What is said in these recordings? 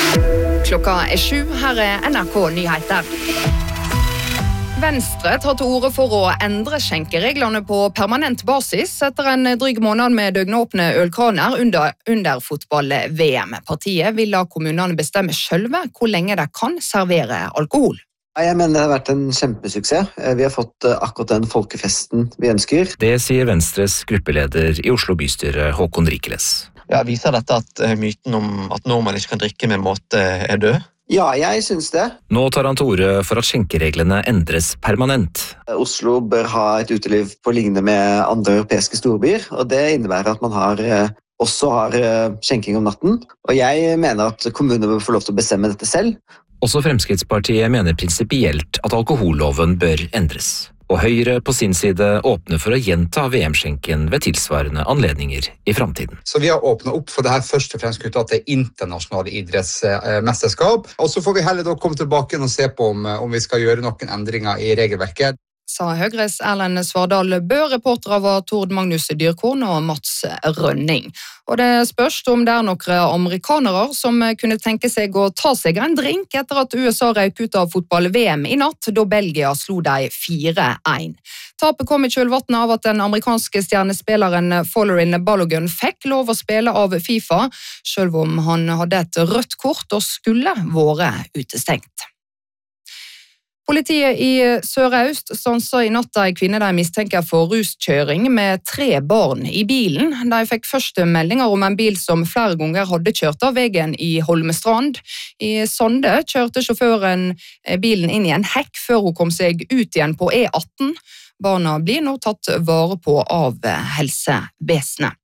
Klokka 7, her NRK Nyheter. Venstre tar til orde for å endre skjenkereglene på permanent basis etter en dryg måned med døgnåpne ølkraner under fotball-VM. Partiet vil la kommunene bestemme selv hvor lenge de kan servere alkohol. Jeg mener det har vært en kjempesuksess. Vi har fått akkurat den folkefesten vi ønsker. Det sier Venstres gruppeleder i Oslo bystyre, Håkon Rikeles. Ja, viser dette at myten om at nordmenn ikke kan drikke med måte død? Ja, jeg synes det. Nå tar han til orde for at skjenkereglene endres permanent. Oslo bør ha et uteliv på lignende med andre europeiske storbyer, og det innebærer at man også har skjenking om natten. Og jeg mener at kommunene bør få lov til å bestemme dette selv. Også Fremskrittspartiet mener prinsipielt at alkoholloven bør endres. Og Høyre på sin side åpner for å gjenta VM-skjenken ved tilsvarende anledninger i fremtiden. Så vi har åpnet opp for det her først og fremst knyttet til internasjonale idrettsmesterskap. Og så får vi heller da komme tilbake og se på om vi skal gjøre noen endringer i regelverket. Sa Høyres Erlend Svardal Bø, reportere var Tord Magnus Dyrkorn og Mats Rønning. Og det spørs om det noen amerikanere som kunne tenke seg å ta seg en drink etter at USA røk ut av fotball-VM i natt, da Belgia slo de 4-1. Tapet kom i kjølvannet av at den amerikanske stjernespilleren Folarin Balogun fikk lov å spille av FIFA, selv om han hadde et rødt kort og skulle vært utestengt. Politiet i Sør-Øst stanset i natt en kvinne de mistenker for ruskjøring med 3 barn i bilen. De fikk først meldinger om en bil som flere ganger hadde kjørt av veien i Holmestrand. I Sande kjørte sjåføren bilen inn i en hekk før hun kom seg ut igjen på E18. Barna blir nå tatt vare på av helsevesenet.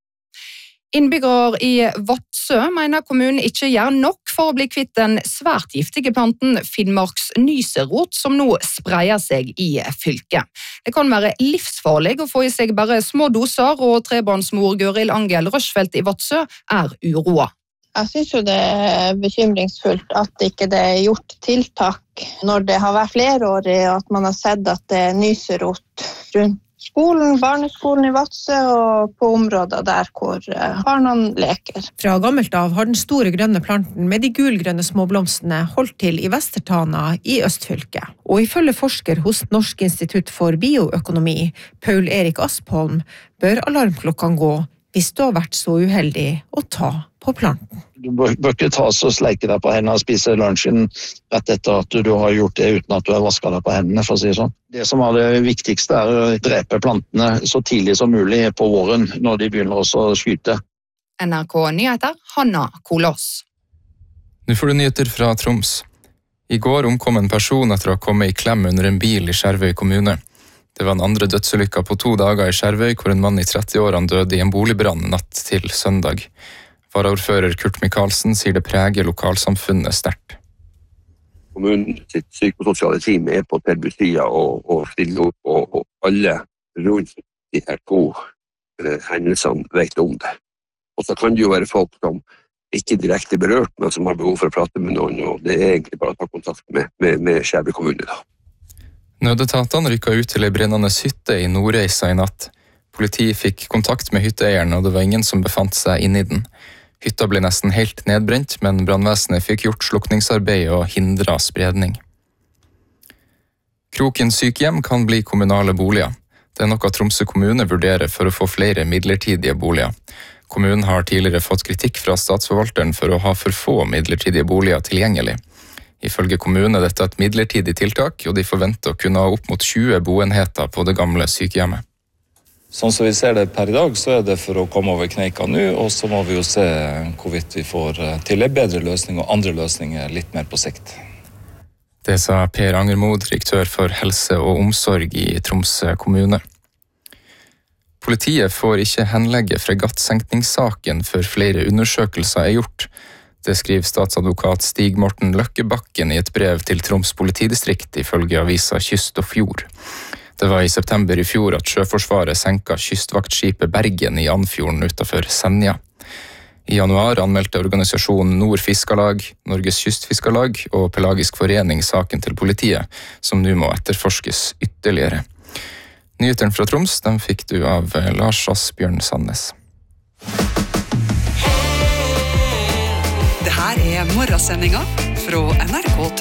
Innbyggere i Vadsø mener kommunen ikke gjør nok for å bli kvitt den svært giftige planten Finnmarks nyserot som nå spreier seg i fylket. Det kan være livsfarlig å få i seg bare små doser, og trebarnsmor Gøril Angel Røsfeldt i Vadsø uroa. Jeg synes jo det bekymringsfullt at ikke det gjort tiltak når det har vært flerårig, at man har sett at det nyserot rundt skolen, barneskolen i Vadsø og på områder der hvor barna leker. Fra gammelt av har den store grønne planten med de gulgrønne småblomstene holdt til i Vestertana i Østfylket. Og ifølge forsker hos Norsk institutt for bioøkonomi, Paul Erik Aspholm, bør alarmklokkene gå hvis du har vært så uheldig å ta på planten. Du bør ikke ta så sleike deg på hendene og spise lunsjen rett etter at du har gjort det uten at du har vasket deg på hendene, for å si det sånn. Det som er det viktigste er å drepe plantene så tidlig som mulig på våren når de begynner også å skyte. NRK Nyheter, Hanna Kolås. Nå får du nyheter fra Troms. I går omkom en person etter å ha kommet i klem under en bil i Skjervøy kommune. Det var en andre dødsulykka på 2 dager i Skjervøy, hvor en mann i 30-årene døde i en boligbrann natt til søndag. Varaordfører Kurt Michaelsen sier det preger lokalsamfunnet sterkt. Kommunen sitt psykososiale team på tilbudssida og stiller opp, og alle rundt de her 2 hendelsene vet om det. Og så kan det jo være folk som ikke direkte berørt, men som har behov for å prate med noen, og det er egentlig bare å ta kontakt med Skjervøy kommune da. Nødetatene rykket ut til en brennende hytte i Nordreisa i natt. Politiet fikk kontakt med hytteeieren, og det var ingen som befant seg inne i den. Hytta ble nesten helt nedbrent, men brannvesenet fikk gjort slukningsarbeid og hindret spredning. Kroken sykehjem kan bli kommunale boliger. Det er noe Tromsø kommune vurderer for å få flere midlertidige boliger. Kommunen har tidligere fått kritikk fra statsforvalteren for å ha for få midlertidige boliger tilgjengelig. Ifølge kommunen er dette et midlertidig tiltak, og de forventer å kunne ha opp mot 20 boenheter på det gamle sykehjemmet. Sånn som vi ser det per i dag, så er det for å komme over kneika nå, og så må vi jo se hvorvidt vi får til en bedre løsning og andre løsninger litt mer på sikt. Det sa Per Angermo, direktør for helse og omsorg i Tromsø kommune. Politiet får ikke henlegge fregattsenkningssaken før flere undersøkelser er gjort. Det skriver statsadvokat Stig Morten Løkkebakken i et brev til Troms politidistrikt ifølge avisa Kyst og Fjord. Det var i september i fjor at Sjøforsvaret senket kystvaktskipet Bergen i Andfjorden utenfor Senja. I januar anmeldte organisasjonen Nord Fiskarlag, Norges Kystfiskarlag og Pelagisk Forening saken til politiet, som nå må etterforskes ytterligere. Nyhetene fra Troms den fikk du av Lars Asbjørn Sandnes. Det Her morgensendinga fra NRK